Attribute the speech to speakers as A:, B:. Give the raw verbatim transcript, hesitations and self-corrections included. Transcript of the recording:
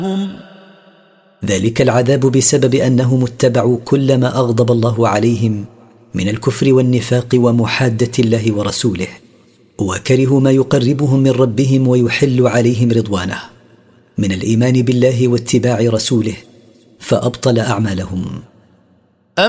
A: ذلك العذاب بسبب أنهم اتبعوا كل ما أغضب الله عليهم من الكفر والنفاق ومحادة الله ورسوله، وكرهوا ما يقربهم من ربهم ويحل عليهم رضوانه من الإيمان بالله واتباع رسوله، فأبطل أعمالهم.